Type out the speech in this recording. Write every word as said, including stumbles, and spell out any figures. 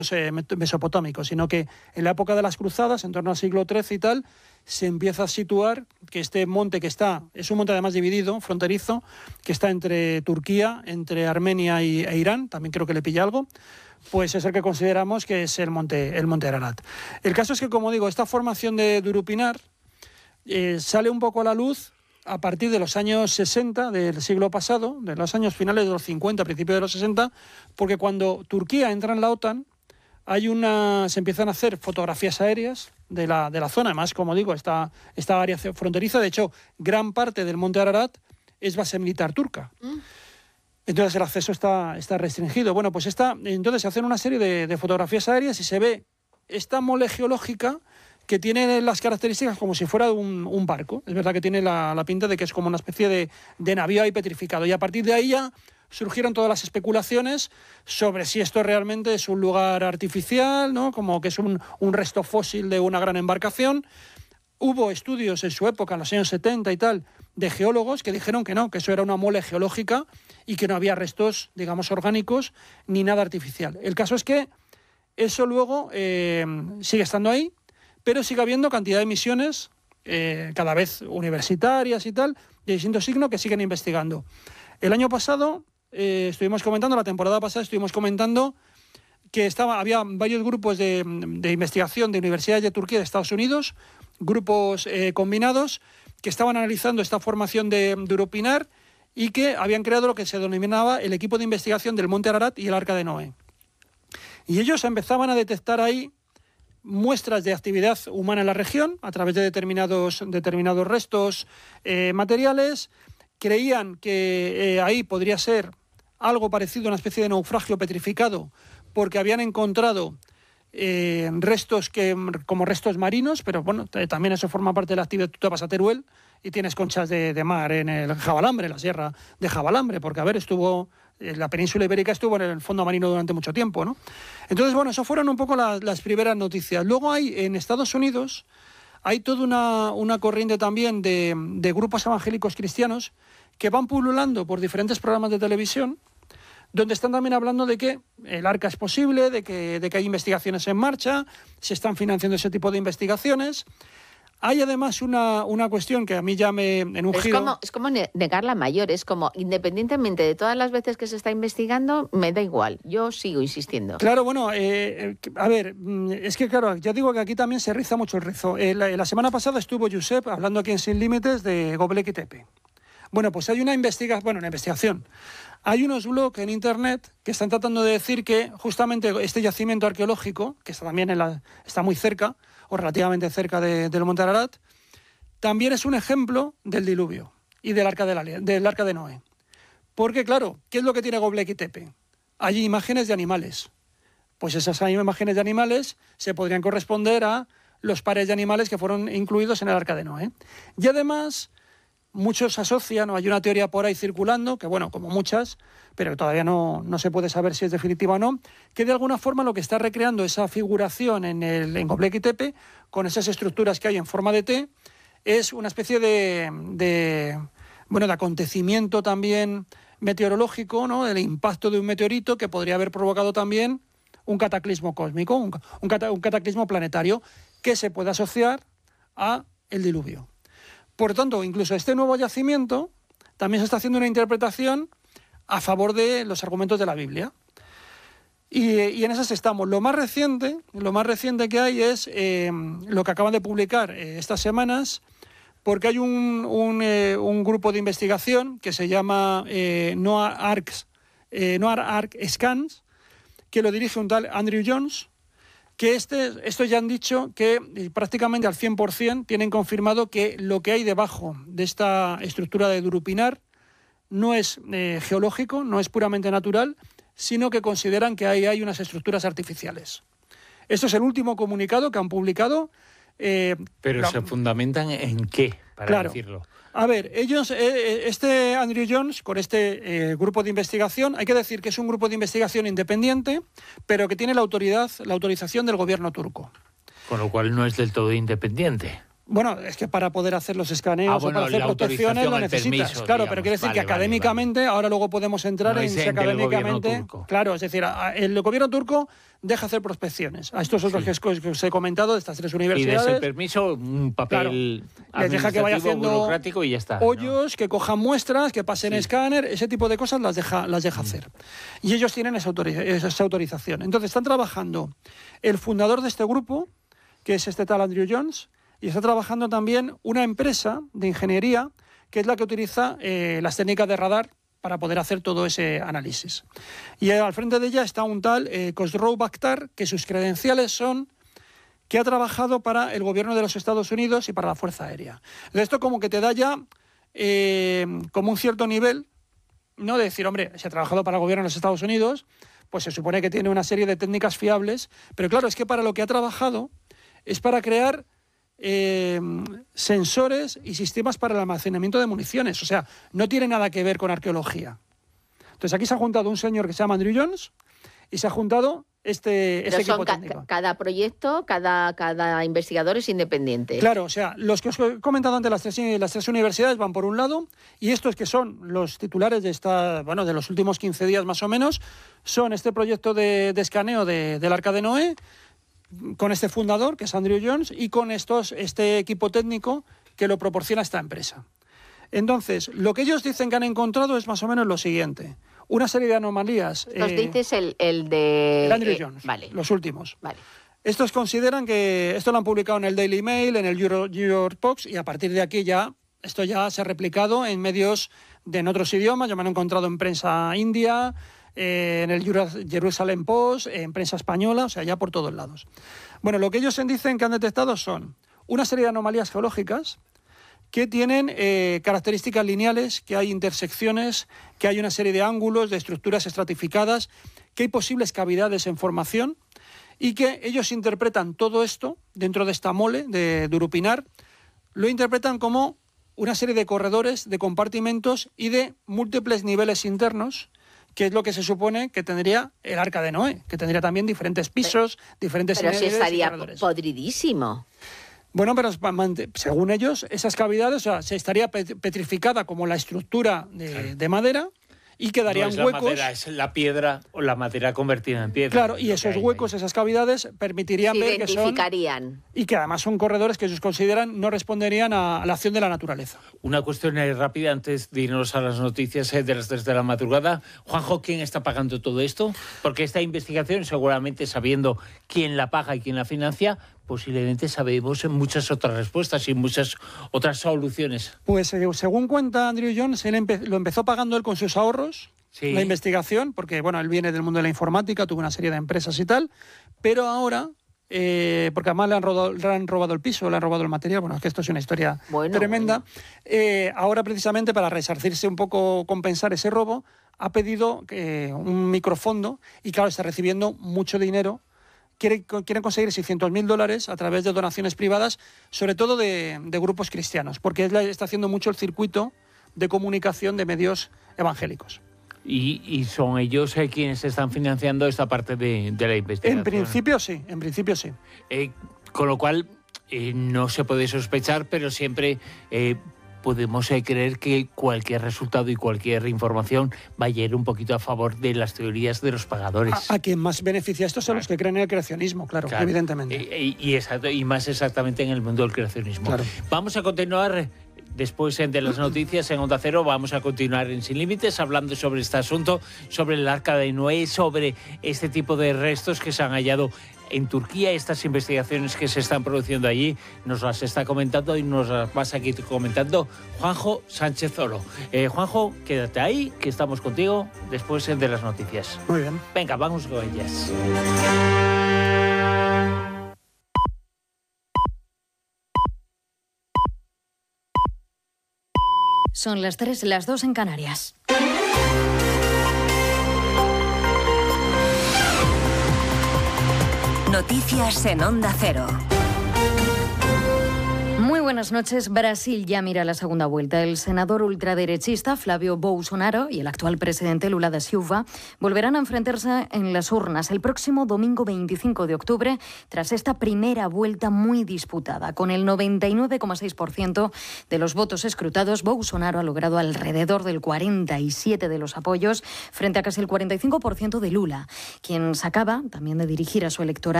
mesopotámicos, sino que en la época de las cruzadas, en torno al siglo trece y tal, se empieza a situar que este monte que está, es un monte además dividido, fronterizo, que está entre Turquía, entre Armenia y, e Irán, también creo que le pilla algo, pues es el que consideramos que es el monte, el monte Ararat. El caso es que, como digo, esta formación de Durupinar eh, sale un poco a la luz a partir de los años sesenta del siglo pasado, de los años finales de los cincuenta, principios de los sesenta, porque cuando Turquía entra en la OTAN, hay una, se empiezan a hacer fotografías aéreas de la, de la zona. Además, como digo, esta, esta área fronteriza, de hecho, gran parte del monte Ararat es base militar turca. Mm. Entonces el acceso está, está restringido. Bueno, pues esta, entonces se hacen una serie de, de fotografías aéreas y se ve esta mole geológica que tiene las características como si fuera un, un barco. Es verdad que tiene la, la pinta de que es como una especie de, de navío ahí petrificado. Y a partir de ahí ya surgieron todas las especulaciones sobre si esto realmente es un lugar artificial, ¿no? Como que es un, un resto fósil de una gran embarcación. Hubo estudios en su época, en los años setenta y tal, de geólogos que dijeron que no, que eso era una mole geológica y que no había restos, digamos, orgánicos ni nada artificial. El caso es que eso luego eh, sigue estando ahí, pero sigue habiendo cantidad de misiones, eh, cada vez universitarias y tal, de distinto signo, que siguen investigando. El año pasado eh, estuvimos comentando, la temporada pasada estuvimos comentando que estaba, había varios grupos de, de investigación de universidades de Turquía y de Estados Unidos, grupos eh, combinados, que estaban analizando esta formación de Durupinar y que habían creado lo que se denominaba el equipo de investigación del Monte Ararat y el Arca de Noé. Y ellos empezaban a detectar ahí muestras de actividad humana en la región a través de determinados, determinados restos eh, materiales. Creían que eh, ahí podría ser algo parecido a una especie de naufragio petrificado, porque habían encontrado eh, restos que, como restos marinos, pero bueno, también eso forma parte de la actividad. Tú te vas a Teruel y tienes conchas de, de mar en el Jabalambre, la sierra de Jabalambre, porque a ver, estuvo... la península ibérica estuvo en el fondo marino durante mucho tiempo, ¿no? Entonces, bueno, eso fueron un poco las, las primeras noticias. Luego hay, en Estados Unidos, hay toda una, una corriente también de, de grupos evangélicos cristianos que van pululando por diferentes programas de televisión, donde están también hablando de que el arca es posible, de que, de que hay investigaciones en marcha, se están financiando ese tipo de investigaciones. Hay además una, una cuestión que a mí ya me... en un es, giro... como, es como negar la mayor, es como, independientemente de todas las veces que se está investigando, me da igual, yo sigo insistiendo. Claro, bueno, eh, a ver, es que claro, ya digo que aquí también se riza mucho el rizo. Eh, la, la semana pasada estuvo Josep hablando aquí en Sin Límites de Göbekli Tepe. Bueno, pues hay una investigación, bueno, una investigación. Hay unos blogs en internet que están tratando de decir que justamente este yacimiento arqueológico, que está también en la, está muy cerca, o relativamente cerca de, del Monte Ararat, también es un ejemplo del diluvio y del arca de, la, del arca de Noé. Porque, claro, ¿qué es lo que tiene Göbekli Tepe? Hay imágenes de animales. Pues esas imágenes de animales se podrían corresponder a los pares de animales que fueron incluidos en el arca de Noé. Y además, muchos asocian, o hay una teoría por ahí circulando, que bueno, como muchas, pero todavía no, no se puede saber si es definitiva o no, que de alguna forma lo que está recreando esa figuración en, el, en Göbekli Tepe, con esas estructuras que hay en forma de T, es una especie de, de, bueno, de acontecimiento también meteorológico, ¿no? El impacto de un meteorito que podría haber provocado también un cataclismo cósmico, un, un, cata, un cataclismo planetario, que se puede asociar a el diluvio. Por tanto, incluso este nuevo yacimiento también se está haciendo una interpretación a favor de los argumentos de la Biblia. Y, y en esas estamos. Lo más reciente, lo más reciente que hay es eh, lo que acaban de publicar eh, estas semanas, porque hay un, un, eh, un grupo de investigación que se llama eh, NOAA Arcs, eh, NOAA Arc Scans, que lo dirige un tal Andrew Jones, que este, estos ya han dicho que prácticamente al cien por ciento tienen confirmado que lo que hay debajo de esta estructura de Durupinar no es eh, geológico, no es puramente natural, sino que consideran que ahí hay unas estructuras artificiales. Esto es el último comunicado que han publicado. Eh, Pero la, ¿se fundamentan en qué, para claro, decirlo? A ver, ellos, eh, este Andrew Jones, con este eh, grupo de investigación, hay que decir que es un grupo de investigación independiente, pero que tiene la autoridad, la autorización del gobierno turco. Con lo cual no es del todo independiente. Bueno, es que para poder hacer los escaneos ah, bueno, o para hacer protecciones lo necesitas. Permiso, claro, digamos. pero quiere decir vale, que académicamente, vale, vale. ahora luego podemos entrar no en si académicamente. Claro, es decir, el gobierno turco deja hacer prospecciones a estos otros sí. que os he comentado, de estas tres universidades. Y de ese permiso, un papel claro, les deja que vaya haciendo burocrático y ya está. Hoyos, ¿no? que cojan muestras, que pasen sí. escáner, ese tipo de cosas las deja, las deja mm. hacer. Y ellos tienen esa, autoriz- esa autorización. Entonces están trabajando el fundador de este grupo, que es este tal Andrew Jones, y está trabajando también una empresa de ingeniería que es la que utiliza eh, las técnicas de radar para poder hacer todo ese análisis. Y al frente de ella está un tal eh, Khosrow Bakhtar, que sus credenciales son que ha trabajado para el gobierno de los Estados Unidos y para la Fuerza Aérea. Entonces, esto como que te da ya eh, como un cierto nivel, ¿no? De decir, hombre, si ha trabajado para el gobierno de los Estados Unidos, pues se supone que tiene una serie de técnicas fiables, pero claro, es que para lo que ha trabajado es para crear Eh, sensores y sistemas para el almacenamiento de municiones. O sea, no tiene nada que ver con arqueología. Entonces aquí se ha juntado un señor que se llama Andrew Jones y se ha juntado este, este equipo ca- técnico. Cada proyecto, cada, cada investigador es independiente. Claro, o sea, los que os he comentado antes, las tres, las tres universidades van por un lado, y estos que son los titulares de esta, bueno, de los últimos quince días más o menos, son este proyecto de, de escaneo de, del Arca de Noé, con este fundador, que es Andrew Jones, y con estos, este equipo técnico que lo proporciona esta empresa. Entonces, lo que ellos dicen que han encontrado es más o menos lo siguiente. Una serie de anomalías. Nos eh, dices el, el de... El Andrew eh, Jones, vale. los últimos. Vale. Estos consideran que... Esto lo han publicado en el Daily Mail, en el Euro, New York Post, y a partir de aquí ya... Esto ya se ha replicado en medios de en otros idiomas. Yo me lo he encontrado en prensa india, eh, en el Jerusalem Post, en prensa española, o sea, ya por todos lados. Bueno, lo que ellos dicen que han detectado son una serie de anomalías geológicas que tienen eh, características lineales, que hay intersecciones, que hay una serie de ángulos, de estructuras estratificadas, que hay posibles cavidades en formación y que ellos interpretan todo esto dentro de esta mole de, de Urupinar, lo interpretan como una serie de corredores, de compartimentos y de múltiples niveles internos, que es lo que se supone que tendría el Arca de Noé, que tendría también diferentes pisos, pero, diferentes pero niveles. Pero si estaría y corredores. podridísimo. Bueno, pero según ellos, esas cavidades, o sea, se estaría petrificada como la estructura de, de madera y quedarían no es la huecos. Madera, es la piedra o la madera convertida en piedra. Claro, y esos huecos, ahí. esas cavidades, permitirían se ver que son... identificarían. Y que además son corredores que ellos consideran no responderían a, a la acción de la naturaleza. Una cuestión rápida antes de irnos a las noticias eh, de las tres de la madrugada. Juanjo, ¿quién está pagando todo esto? Porque esta investigación, seguramente sabiendo quién la paga y quién la financia, posiblemente sabemos muchas otras respuestas y muchas otras soluciones. Pues eh, según cuenta Andrew Jones, él empe- lo empezó pagando él con sus ahorros, sí. la investigación, porque bueno, él viene del mundo de la informática, tuvo una serie de empresas y tal, pero ahora, eh, porque además le han, robado, le han robado el piso, le han robado el material, bueno, es que esto es una historia bueno, tremenda, bueno. Eh, ahora precisamente para resarcirse un poco, compensar ese robo, ha pedido eh, un microfondo y claro, está recibiendo mucho dinero. Quiere, quieren conseguir seiscientos mil dólares a través de donaciones privadas, sobre todo de, de grupos cristianos, porque él está haciendo mucho el circuito de comunicación de medios evangélicos. ¿Y, y son ellos eh, quienes están financiando esta parte de, de la investigación? En principio sí, en principio sí. Eh, con lo cual, eh, no se puede sospechar, pero siempre... Eh, podemos eh, creer que cualquier resultado y cualquier información va a ir un poquito a favor de las teorías de los pagadores. A, a quien más beneficia esto son claro. los que creen en el creacionismo, claro, claro. evidentemente. Y, y, exacto, y más exactamente en el mundo del creacionismo. Claro. Vamos a continuar... Después de las noticias en Onda Cero vamos a continuar en Sin Límites hablando sobre este asunto, sobre el Arca de Noé, sobre este tipo de restos que se han hallado en Turquía, estas investigaciones que se están produciendo allí, nos las está comentando y nos las vas aquí comentando Juanjo Sánchez Oro. Eh, Juanjo, quédate ahí, que estamos contigo después de las noticias. Muy bien. Venga, vamos con ellas. Son las tres, las dos en Canarias. Noticias en Onda Cero. Muy buenas noches. Brasil ya mira la segunda vuelta. El senador ultraderechista Flávio Bolsonaro y el actual presidente Lula da Silva volverán a enfrentarse en las urnas el próximo domingo veinticinco de octubre tras esta primera vuelta muy disputada. Con el noventa y nueve coma seis por ciento de los votos escrutados, Bolsonaro ha logrado alrededor del cuarenta y siete por ciento de los apoyos frente a casi el cuarenta y cinco por ciento de Lula, quien se acaba también de dirigir a su electorado